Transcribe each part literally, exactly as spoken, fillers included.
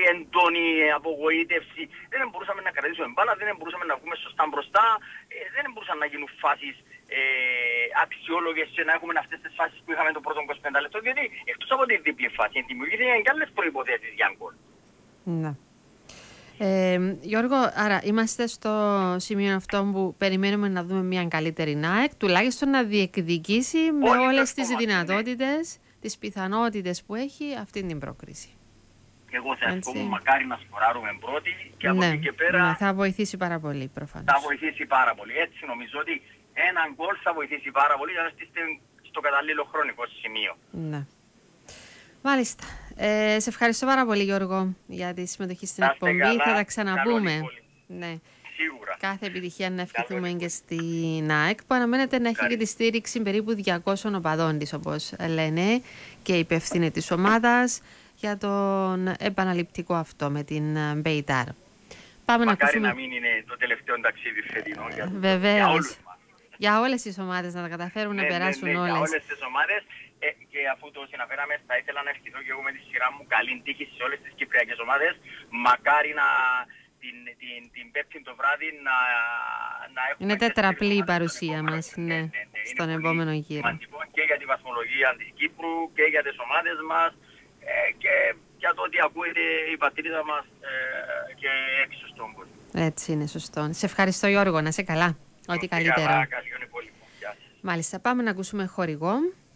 έντονη απογοήτευση. Δεν μπορούσαμε να κρατήσουμε μπάλα, δεν μπορούσαμε να βγούμε σωστά μπροστά, δεν μπορούσαν να γίνουν φάσεις ε, αξιόλογες και να έχουμε αυτές τις φάσεις που είχαμε το πρώτο είκοσι πέντε λεπτό, γιατί εκτός από την διπλή φάση δημιουργήθηκαν και άλλες προϋποθέσεις για γκολ. Ναι. Ε, Γιώργο, άρα είμαστε στο σημείο αυτό που περιμένουμε να δούμε μια καλύτερη ΝΑΕΚ, τουλάχιστον να διεκδικήσει με Όλοι όλες τις κόμματα, δυνατότητες, ναι. τις πιθανότητες που έχει αυτή την πρόκριση. Εγώ θα εύχομαι μακάρι να σκοράρουμε πρώτη και από ναι, εκεί και πέρα ναι, θα βοηθήσει πάρα πολύ προφανώς. Θα βοηθήσει πάρα πολύ. Έτσι νομίζω ότι έναν γκολ θα βοηθήσει πάρα πολύ για να είστε στο κατάλληλο χρονικό σημείο. Ναι. Μάλιστα. Ε, σε ευχαριστώ πάρα πολύ, Γιώργο, για τη συμμετοχή στην Άστε εκπομπή. καλά, θα τα ξαναπούμε. Ναι. Σίγουρα. Κάθε επιτυχία να ευχηθούμε και στην ΑΕΚ, που αναμένεται να έχει και τη στήριξη περίπου διακόσιων οπαδών της, όπως λένε, και υπεύθυνοι της ομάδας για τον επαναληπτικό αυτό με την Μπεϊτάρ. Πάμε Μακάρι να ακούσουμε... να μην είναι το τελευταίο ταξίδι φετινό για, Βεβαίως. για όλους μας. Για όλες τις ομάδες να τα καταφέρουν ναι, να περάσουν ναι, ναι, όλες. Για όλες τις ομάδες. Ε, και αφού το συναφέραμε, θα ήθελα να ευχηθώ και εγώ με τη σειρά μου καλή τύχη σε όλες τις κυπριακές ομάδες. Μακάρι να την, την, την Πέμπτη το βράδυ να, να έχουμε... Είναι τετραπλή η παρουσία μας, ναι, ναι, ναι, ναι, στον επόμενο γύρο. Σημαντικό και για τη βαθμολογία της Κύπρου και για τις ομάδες μας ε, και για το ότι ακούεται η πατρίδα μας ε, και έξω στον κόσμο. Έτσι είναι, σωστό. Σε ευχαριστώ, Γιώργο, να είσαι καλά. Ό,τι καλύτερο. Καλά, καλή υπόλοιπο. Γεια σας. Μάλιστα, πάμε να ακούσουμε χορηγό.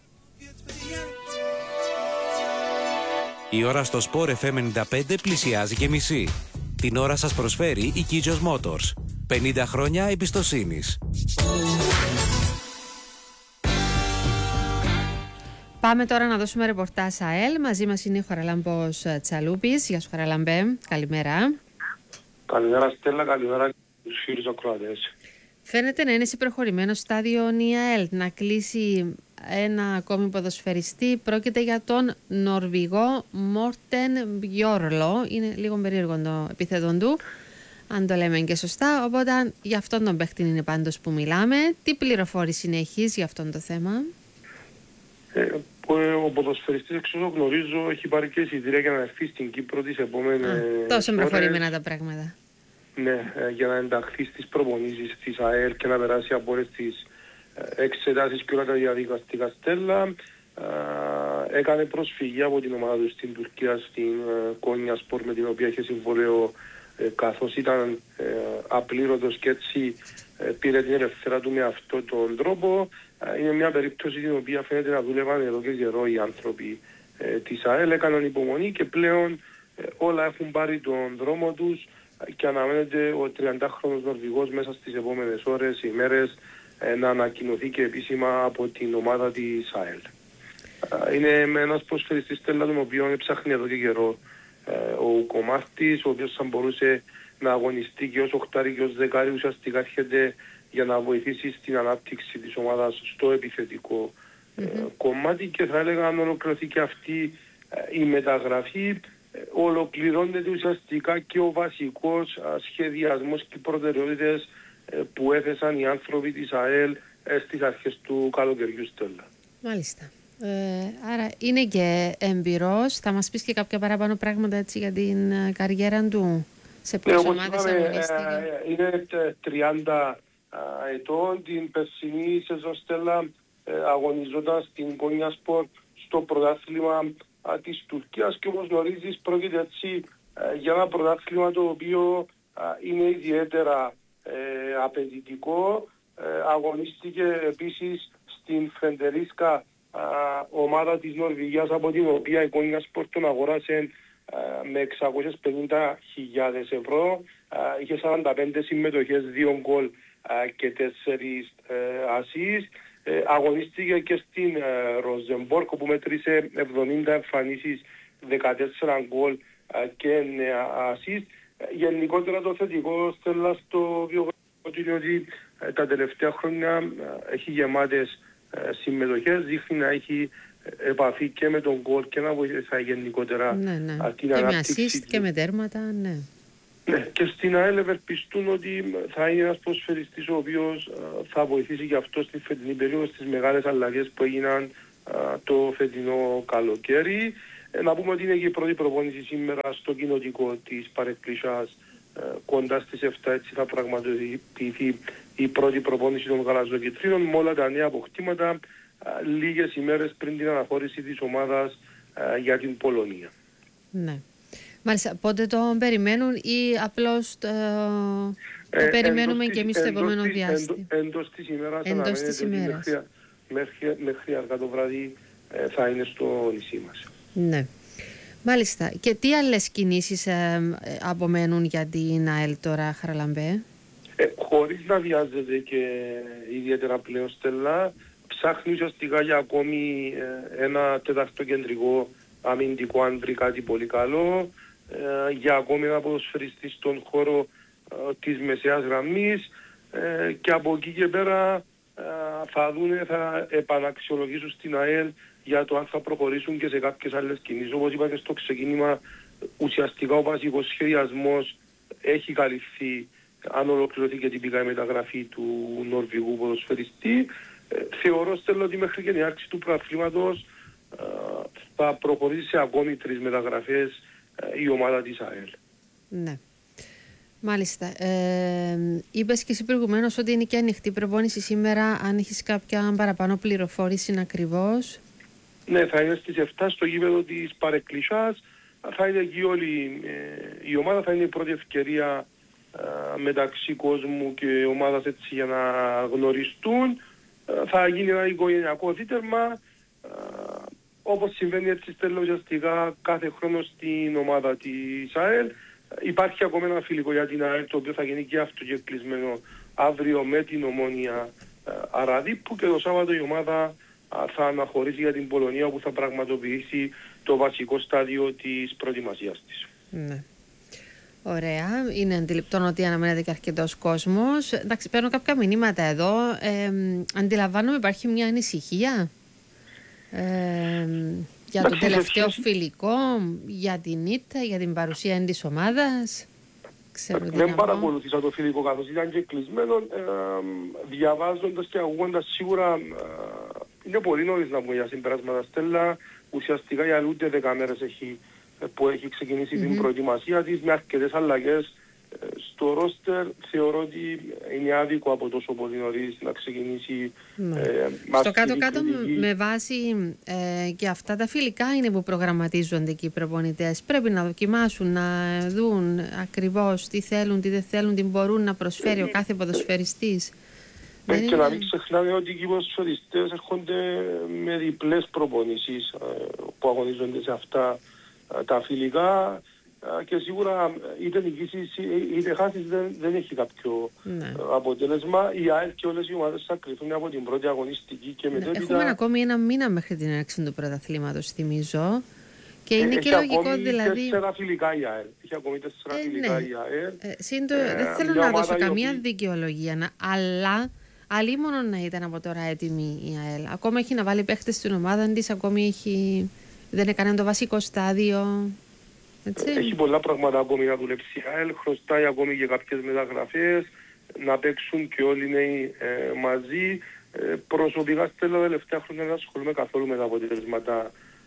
Η ώρα στο Sport εφ εμ ενενήντα πέντε πλησιάζει και μισή. Την ώρα σας προσφέρει η Kijos Motors. πενήντα χρόνια εμπιστοσύνης. Πάμε τώρα να δώσουμε ρεπορτάζ ΑΕΛ. Μαζί μας είναι ο Χαραλάμπος Τσαλούπης. Γεια σου, Χαραλάμπε. Καλημέρα. Καλημέρα, Στέλλα. Καλημέρα στους φίλους ακροατές. Φαίνεται να είναι σε προχωρημένο στάδιο η ΑΕΛ να κλείσει ένα ακόμη ποδοσφαιριστή. Πρόκειται για τον Νορβηγό Μόρτεν Μπιόρλο. Είναι λίγο περίεργο το επίθετο του, αν το λέμε και σωστά. Οπότε για αυτόν τον παίχτη είναι πάντως που μιλάμε. Τι πληροφόρηση έχεις για αυτόν το θέμα? Ε, ο ποδοσφαιριστής, εξ όσων γνωρίζω, έχει πάρει και εισιτήρια για να έρθει στην Κύπρο τις επόμενες ώρες. Τόσο προχωρημένα τα πράγματα. Ναι, για να ενταχθεί στις προπονήσεις της ΑΕΛ και να περάσει από όλες τις εξετάσεις και όλα τα διαδικαστικά. Στέλλα έκανε προσφυγή από την ομάδα του στην Τουρκία, στην Κόνια Σπορ, με την οποία είχε συμβολέο καθώς ήταν απλήρωτος και έτσι πήρε την ελευθερία του με αυτόν τον τρόπο. Είναι μια περίπτωση την οποία φαίνεται να δούλευαν εδώ και καιρό οι άνθρωποι της ΑΕΛ, έκαναν υπομονή και πλέον όλα έχουν πάρει τον δρόμο τους και αναμένεται ο τριαντάχρονος Νορβηγός μέσα στις επόμενες ώρες, ημέρες, να ανακοινωθεί και επίσημα από την ομάδα της ΑΕΛ. Είναι ένας προσφαιριστής, Στέλλα, τον οποίο έψαχνε εδώ και καιρό ο Κομμάρτης, ο οποίος θα μπορούσε να αγωνιστεί και ως οχτάρι και ως δεκάρι, ουσιαστικά έρχεται για να βοηθήσει στην ανάπτυξη της ομάδας στο επιθετικό mm-hmm. κομμάτι, και θα έλεγα αν ολοκληρωθεί και αυτή η μεταγραφή, ολοκληρώνεται ουσιαστικά και ο βασικός σχεδιασμός και οι προτεραιότητες που έθεσαν οι άνθρωποι της ΑΕΛ στις αρχές του καλοκαιριού, Στέλλα. Μάλιστα. Ε, άρα είναι και εμπειρός. Θα μας πεις και κάποια παραπάνω πράγματα έτσι για την καριέρα του? Σε ποιες ομάδες αγωνίστηκε? Είναι τριάντα ετών. Την περσινή σεζόν, Στέλλα, αγωνιζόταν στην Κόνια Σπορ στο πρωτάθλημα της Τουρκίας, και όπως γνωρίζεις πρόκειται έτσι για ένα πρωτάθλημα το οποίο είναι ιδιαίτερα ε, απαιτητικό. Ε, αγωνίστηκε επίσης στην Φεντερίσκα ομάδα της Νορβηγίας, από την οποία η Κόνια Σπορ τον αγόρασε με εξακόσιες πενήντα χιλιάδες ευρώ. Είχε σαράντα πέντε συμμετοχές, δύο γκολ και τέσσερις ασίστ. Ε, αγωνίστηκε και στην ε, Ροζεμπόρκ, όπου μέτρησε εβδομήντα εμφανίσεις, δεκατέσσερα γκολ ε, και εννέα ασίστ. Ε, γενικότερα το θετικό, Στέλλα, στο βιογραφικό είναι ότι ε, τα τελευταία χρόνια ε, έχει γεμάτες ε, συμμετοχές, δείχνει να έχει ε, επαφή και με τον γκολ και να βοηθάει γενικότερα ναι, ναι. ε, την και ανάπτυξη. Και με assist και με τέρματα, ναι. Ναι, και στην ΑΕΛ ευελπιστούν ότι θα είναι ένας προσφαιριστής ο οποίος α, θα βοηθήσει και αυτό στη φετινή περίοδο στις μεγάλες αλλαγές που έγιναν α, το φετινό καλοκαίρι. Ε, να πούμε ότι είναι και η πρώτη προπόνηση σήμερα στο κοινοτικό της Παρεκκλησιάς. Ε, κοντά στις εφτά έτσι θα πραγματοποιηθεί η πρώτη προπόνηση των γαλαζοκυτρίνων με όλα τα νέα αποκτήματα ε, λίγες ημέρες πριν την αναχώρηση της ομάδας ε, για την Πολωνία. Ναι. Μάλιστα, πότε το περιμένουν ή απλώς το, το ε, περιμένουμε και εμείς στο επόμενο διάστημα? Εντός της ημέρας αναμένεται ότι μέχρι, μέχρι, μέχρι αργά το βράδυ ε, θα είναι στο νησί μας. Ναι. Μάλιστα. Και τι άλλες κινήσεις ε, απομένουν για την ΑΕΛ τώρα, Χαραλαμπέ? Ε, χωρίς να βιάζεται και ιδιαίτερα πλέον, Στέλλα, ψάχνει ουσιαστικά για ακόμη ε, ένα τεταρτοκεντρικό αμυντικό άντρη, κάτι πολύ καλό, ε, για ακόμη ένα ποδοσφαιριστή στον χώρο ε, της μεσαίας γραμμής ε, και από εκεί και πέρα ε, θα δούνε, θα επαναξιολογήσουν στην ΑΕΛ για το αν θα προχωρήσουν και σε κάποιες άλλες κινήσεις. Όπως είπα και στο ξεκίνημα, ουσιαστικά ο βασικός σχεδιασμός έχει καλυφθεί αν ολοκληρωθεί και τυπικά η μεταγραφή του Νορβηγού ποδοσφαιριστή. Ε, θεωρώ, Στέλλα, ότι μέχρι και την άρξη του πρωταθλήματος ε, θα προχωρήσει σε ακόμη τρεις μεταγραφές ε, η ομάδα της ΑΕΛ. Ναι. Μάλιστα. Ε, είπες και εσύ προηγουμένως ότι είναι και ανοιχτή προπόνηση σήμερα. Αν έχεις κάποια παραπάνω πληροφόρηση ακριβώς? Ναι, θα είναι στις εφτά στο γήπεδο της Παρεκκλησιάς. Θα είναι εκεί όλη ε, η ομάδα, θα είναι η πρώτη ευκαιρία ε, μεταξύ κόσμου και ομάδας έτσι για να γνωριστούν. Ε, θα γίνει ένα οικογενειακό δίτερμα, ε, όπως συμβαίνει έτσι, Στέλλα, ουσιαστικά κάθε χρόνο στην ομάδα της ΑΕΛ. Υπάρχει ακόμα ένα φιλικό για την ΑΕΛ, το οποίο θα γίνει και αυτό και κλεισμένο αύριο με την Ομόνοια ε, Αραδίππου, και το Σάββατο η ομάδα θα αναχωρήσει για την Πολωνία, όπου θα πραγματοποιήσει το βασικό στάδιο της προετοιμασίας της. Ναι. Ωραία. Είναι αντιληπτό ότι αναμένεται και αρκετός κόσμος. Εντάξει, παίρνω κάποια μηνύματα εδώ. Ε, αντιλαμβάνομαι υπάρχει μια ανησυχία ε, για το τελευταίο φιλικό, για την ήττα, για την παρουσία της ομάδας. Ξέρω δεν παρακολουθήσα το φιλικό καθώς ήταν και κλεισμένο. Ε, διαβάζοντας και ακούγοντας, σίγουρα ε, είναι πολύ νωρίς να πούμε για συμπεράσματα, Στέλλα. Ουσιαστικά για ούτε δέκα μέρες έχει, που έχει ξεκινήσει mm-hmm. την προετοιμασία της, με αρκετές αλλαγές ε, στο ρόστερ. Θεωρώ ότι είναι άδικο από τόσο πολύ νωρίς να ξεκινήσει mm. ε, στο κάτω-κάτω με βάση ε, και αυτά τα φιλικά είναι που προγραμματίζονται εκεί οι προπονητές. Πρέπει να δοκιμάσουν, να δουν ακριβώς τι θέλουν, τι δεν θέλουν, τι μπορούν να προσφέρει ε, ο κάθε ποδοσφαιριστής. Ε, και είναι... να μην ξεχνάμε ότι οι ποδοσφαιριστές έρχονται με διπλές προπονήσεις ε, που αγωνίζονται σε αυτά ε, τα φιλικά, ε, και σίγουρα είτε νικήσεις είτε χάσεις δεν, δεν έχει κάποιο ναι. ε, αποτέλεσμα. Οι ΑΕΛ και όλες οι ομάδες θα κρυφθούν από την πρώτη αγωνιστική και μετέπειτα. Ναι, έχουμε ακόμη ένα μήνα μέχρι την έναρξη του πρωταθλήματος, θυμίζω. Και είναι ε, και λογικό, δηλαδή. Έχει τέσσερα φιλικά η ΑΕΛ. Έχει ακόμη τέσσερα ε, φιλικά ναι. η ΑΕΛ. Ε, σύντο, ε, δεν θέλω να δώσω καμία οποία... δικαιολογία, να, αλλά αλλήμον να ήταν από τώρα έτοιμη η ΑΕΛ. Ακόμα έχει να βάλει παίχτες στην ομάδα της, ακόμη έχει... δεν έκανε το βασικό στάδιο. Έτσι. Έχει πολλά πράγματα ακόμη να δουλέψει η ΑΕΛ, χρωστάει ακόμη και κάποιες μεταγραφές, να παίξουν και όλοι οι νέοι ε, μαζί. Ε, προσωπικά, Στέλλα, τα τελευταία χρόνια δεν ασχολούμαι καθόλου με τα αποτελέσματα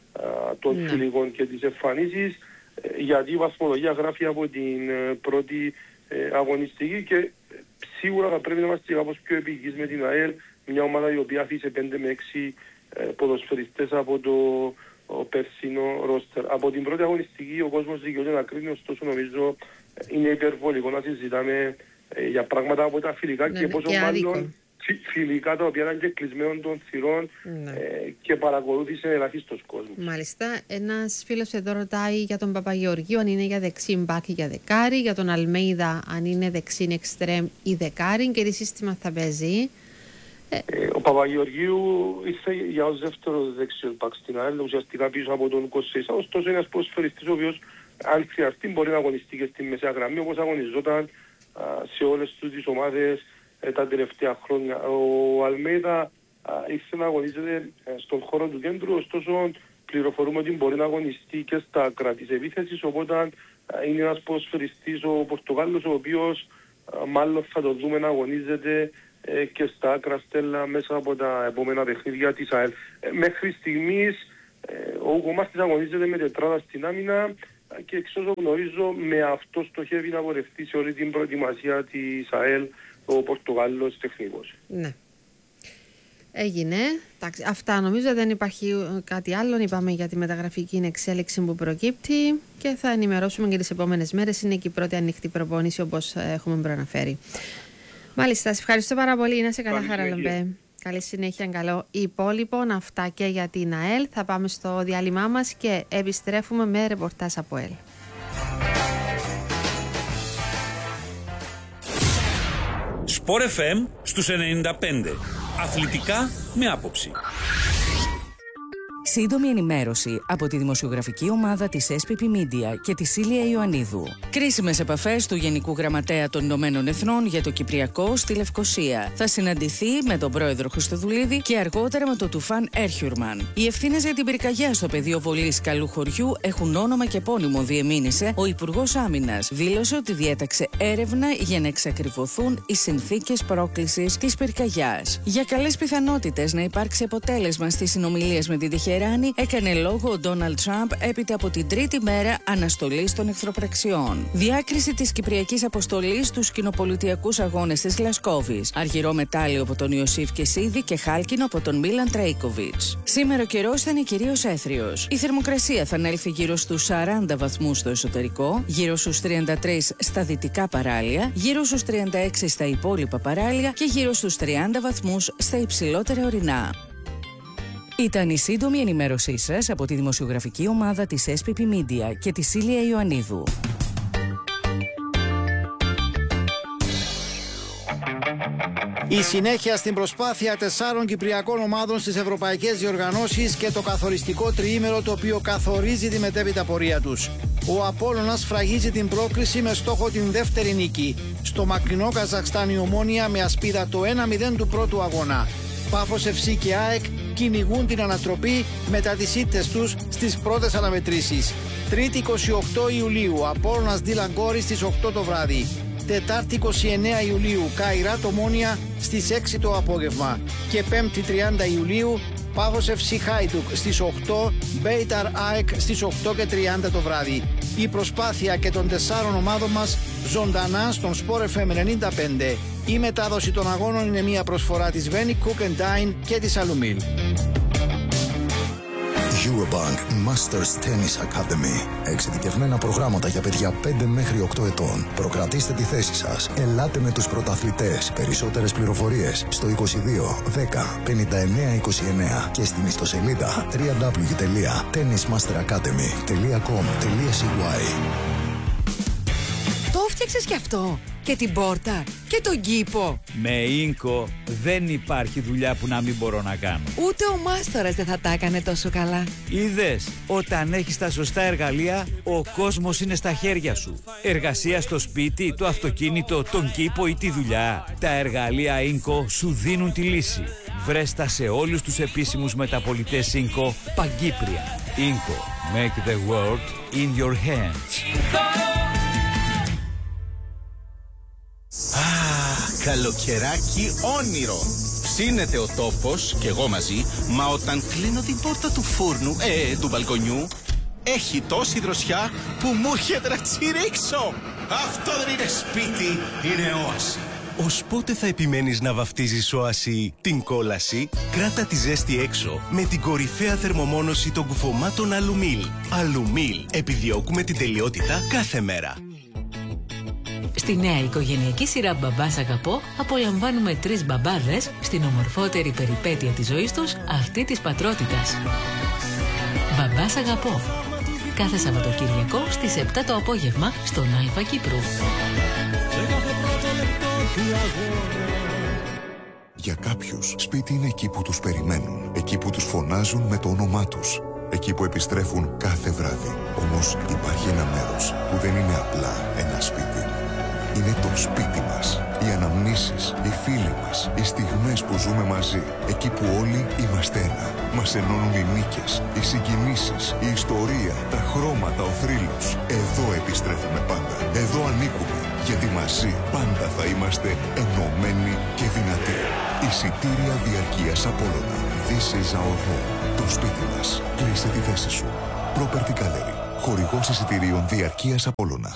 ε, των ναι. φιλικών και τις εμφανίσεις, ε, γιατί η βαθμολογία γράφει από την ε, πρώτη ε, αγωνιστική και σίγουρα θα πρέπει να είμαστε κάπως πιο επικείς με την ΑΕΛ, μια ομάδα η οποία αφήσε πέντε με έξι ε, ποδοσφαιριστές από το ο περσινό ρόστερ. Από την πρώτη αγωνιστική ο κόσμος δικαιούται να κρίνει, ωστόσο νομίζω είναι υπερβολικό να συζητάμε ε, για πράγματα από τα φιλικά ναι, και πόσο και μάλλον φιλικά τα οποία ήταν και κλεισμένων των θυρών ναι. ε, και παρακολούθησε ελαχίστος κόσμος. Μάλιστα. Ένας φίλος εδώ ρωτάει για τον Παπαγεωργίου αν είναι για δεξί μπακ ή για δεκάρι, για τον Αλμέιδα αν είναι δεξί εξτρέμ ή δεκάρι και τι σύστημα θα παίζει. Ε, ο Παπαγεωργίου ήρθε για ως δεύτερο δεξιός μπακ στην ΑΕΛ, ουσιαστικά πίσω από τον Κωσσέισσα, ωστόσο είναι ένας ποδοσφαιριστής ο οποίος αν χρειαστεί μπορεί να αγωνιστεί και στη μεσαία γραμμή όπως αγωνιζόταν α, σε όλες τις ομάδες ε, τα τελευταία χρόνια. Ο Αλμέιδα ήρθε να αγωνίζεται ε, στον χώρο του κέντρου, ωστόσο πληροφορούμε ότι μπορεί να αγωνιστεί και στα άκρα της επίθεσης, οπότε α, είναι ένας ποδοσφαιριστής ο Πορτογάλος ο οποίος α, μάλλον θα το δούμε να αγωνίζεται και στα άκρα, Στέλλα, μέσα από τα επόμενα παιχνίδια της ΑΕΛ. Μέχρι στιγμής Ο Ούγκο Μάρτινς αγωνίζεται με τετράδα στην άμυνα και εξ όσων γνωρίζω με αυτό στοχεύει να πορευτεί σε όλη την προετοιμασία της ΑΕΛ ο Πορτογάλος τεχνικός. Ναι. Έγινε. Αυτά νομίζω, δεν υπάρχει κάτι άλλο. Είπαμε για τη μεταγραφική εξέλιξη που προκύπτει και θα ενημερώσουμε και τις επόμενες μέρες. Είναι και η πρώτη ανοιχτή προπόνηση όπως έχουμε προαναφέρει. Μάλιστα, σε ευχαριστώ πάρα πολύ. Να σε καλά, Χαραλαμπέ. Καλή συνέχεια, καλό υπόλοιπο. Αυτά και για την ΑΕΛ. Θα πάμε στο διάλειμμά μας και επιστρέφουμε με ρεπορτάζ από ΑΕΛ. Σπορ εφ εμ στους ενενήντα πέντε. Αθλητικά με άποψη. Σύντομη ενημέρωση από τη δημοσιογραφική ομάδα της ες πι πι Media και τη Σίλια Ιωαννίδου. Κρίσιμες επαφές του Γενικού Γραμματέα των Ηνωμένων Εθνών για το Κυπριακό στη Λευκοσία. Θα συναντηθεί με τον πρόεδρο Χριστοδουλίδη και αργότερα με τον Τουφάν Έρχιουρμαν. Οι ευθύνες για την πυρκαγιά στο πεδίο βολής Καλού Χωριού έχουν όνομα και επώνυμο, διεμήνυσε ο Υπουργός Άμυνας. Δήλωσε ότι διέταξε έρευνα για να εξακριβωθούν οι συνθήκες πρόκλησης της πυρκαγιάς. Για καλές πιθανότητες να υπάρξει αποτέλεσμα στις συνομιλίες με την Τεχεράνη, έκανε λόγο ο Ντόναλντ Τραμπ έπειτα από την τρίτη μέρα αναστολής των εχθροπραξιών. Διάκριση της Κυπριακής Αποστολής στους κοινοπολιτιακούς αγώνες της Γλασκόβης. Αργυρό μετάλλιο από τον Ιωσήφ Κεσίδη και χάλκινο από τον Μίλαν Τρέικοβιτς. Σήμερα ο καιρός θα είναι κυρίως έθριος. Η θερμοκρασία θα ανέλθει γύρω στους σαράντα βαθμούς στο εσωτερικό, γύρω στους τριάντα τρία στα δυτικά παράλια, γύρω στους τριάντα έξι στα υπόλοιπα παράλια και γύρω στους τριάντα βαθμούς στα υψηλότερα ορεινά. Ήταν η σύντομη ενημέρωσή σας από τη δημοσιογραφική ομάδα της ες πι πι Media και τη Σίλια Ιωαννίδου. Η συνέχεια στην προσπάθεια τεσσάρων κυπριακών ομάδων στις ευρωπαϊκές διοργανώσεις και το καθοριστικό τριήμερο το οποίο καθορίζει τη μετέπειτα πορεία τους. Ο Απόλλωνας σφραγίζει την πρόκριση με στόχο την δεύτερη νίκη. Στο μακρινό Καζακστάν η Ομόνοια με ασπίδα το ένα μηδέν του πρώτου αγώνα. Πάφος εφ σι και ΑΕΚ κυνηγούν την ανατροπή μετά τις ήττες τους στις πρώτες αναμετρήσεις. Τρίτη είκοσι οκτώ Ιουλίου, Απόλλωνας Ντίλαν Κόρη στις οκτώ το βράδυ. Τετάρτη είκοσι εννέα Ιουλίου, Καϊράτ Ομόνοια στις έξι το απόγευμα. Και Πέμπτη τριάντα Ιουλίου, Πάφος εφ σι Χάιντουκ στις οκτώ, Μπέιταρ ΑΕΚ στις οκτώ και τριάντα το βράδυ. Η προσπάθεια και των τεσσάρων ομάδων μας ζωντανά στον Σπορ εφ εμ ενενήντα πέντε. Η μετάδοση των αγώνων είναι μια προσφορά της Venic Cook and Dine και της Alumil. Eurobank Masters Tennis Academy. Εξειδικευμένα προγράμματα για παιδιά πέντε μέχρι οκτώ ετών. Προκρατήστε τη θέση σας. Ελάτε με τους πρωταθλητές. Περισσότερες πληροφορίες στο είκοσι δύο δέκα πενήντα εννέα είκοσι εννέα και στην ιστοσελίδα double-u double-u double-u τελεία tennis master academy τελεία com τελεία c y. Το φτιάξες κι αυτό, και την πόρτα και τον κήπο. Με Ίνκο δεν υπάρχει δουλειά που να μην μπορώ να κάνω. Ούτε ο μάστορας δεν θα τα έκανε τόσο καλά. Είδες, όταν έχεις τα σωστά εργαλεία, ο κόσμος είναι στα χέρια σου. Εργασία στο σπίτι, το αυτοκίνητο, τον κήπο ή τη δουλειά. Τα εργαλεία Ίνκο σου δίνουν τη λύση. Βρέστα σε όλους τους επίσημους μεταπολιτές Ίνκο παγκύπρια. Ίνκο, make the world in your hands. Ah, καλοκαιράκι όνειρο. Ψήνεται ο τόπος και εγώ μαζί, μα όταν κλείνω την πόρτα του φούρνου, ε, του μπαλκονιού, έχει τόση δροσιά που μου έρχεται να τσιρίξω. Αυτό δεν είναι σπίτι, είναι όαση. Ως πότε θα επιμένεις να βαφτίζεις όαση την κόλαση? Κράτα τη ζέστη έξω με την κορυφαία θερμομόνωση των κουφωμάτων Alumil. Alumil. Επιδιώκουμε την τελειότητα κάθε μέρα. Στη νέα οικογενειακή σειρά «Μπαμπάς Αγαπώ» απολαμβάνουμε τρεις μπαμπάδες στην ομορφότερη περιπέτεια της ζωής τους, αυτή της πατρότητας. «Μπαμπάς Αγαπώ». Κάθε Σαββατοκυριακό στις επτά το απόγευμα στον Αλφα Κύπρου. Για κάποιους, σπίτι είναι εκεί που τους περιμένουν, εκεί που τους φωνάζουν με το όνομά τους, εκεί που επιστρέφουν κάθε βράδυ. Όμως υπάρχει ένα μέρος που δεν είναι απλά ένα σπίτι. Είναι το σπίτι μας, οι αναμνήσεις, οι φίλοι μας, οι στιγμές που ζούμε μαζί. Εκεί που όλοι είμαστε ένα. Μας ενώνουν οι νίκες, οι συγκινήσεις, η ιστορία, τα χρώματα, ο θρύλος. Εδώ επιστρέφουμε πάντα. Εδώ ανήκουμε. Γιατί μαζί πάντα θα είμαστε ενωμένοι και δυνατοί. Εισιτήρια διαρκείας Απόλλωνα. This is our home. Το σπίτι μας. Κλείσε τη θέση σου. Property Gallery. Χορηγός εισιτηρίων διαρκείας Απόλλωνα.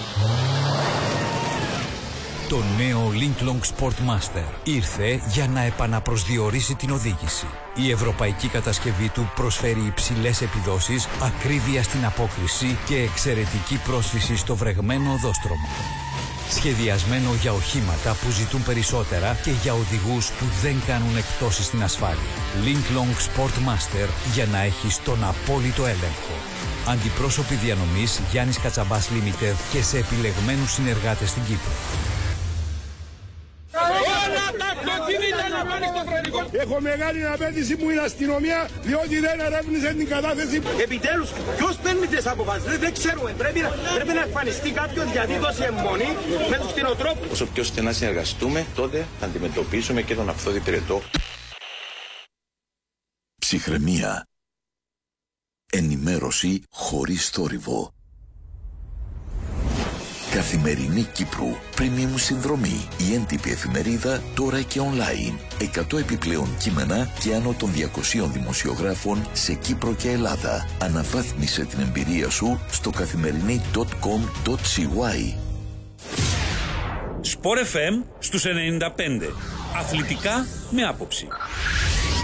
Το νέο Linklong Sportmaster ήρθε για να επαναπροσδιορίσει την οδήγηση. Η ευρωπαϊκή κατασκευή του προσφέρει υψηλές επιδόσεις, ακρίβεια στην απόκριση και εξαιρετική πρόσφυση στο βρεγμένο οδόστρωμα. Σχεδιασμένο για οχήματα που ζητούν περισσότερα και για οδηγούς που δεν κάνουν εκπτώσεις στην ασφάλεια. Linklong Sportmaster για να έχεις τον απόλυτο έλεγχο. Αντιπρόσωποι διανομής Γιάννης Κατσαμπάς Limited και σε επιλεγμένους συνεργάτες στην Κύπρο. Έχω μεγάλη απέτηση που είναι αστυνομία, διότι δεν ερεύνησε την κατάθεση. Επιτέλους, ποιος παίρνει τις αποφάσεις, δεν ξέρουμε. Πρέπει να, πρέπει να εμφανιστεί κάποιος γιατί δώσει αιμονή με τους κτηνοτρόφους. Όσο πιο στενά συνεργαστούμε, τότε θα αντιμετωπίσουμε και τον αυθόδη πυρετό. Ψυχραιμία. Ενημέρωση χωρίς θόρυβο. Καθημερινή Κύπρου, premium συνδρομή, η έντυπη εφημερίδα τώρα και online. εκατό επιπλέον κείμενα και άνω των διακοσίων δημοσιογράφων σε Κύπρο και Ελλάδα. Αναβάθμισε την εμπειρία σου στο καθημερινή τελεία κομ τελεία σι γουάι. Sport εφ εμ στους ενενήντα πέντε. Αθλητικά με άποψη.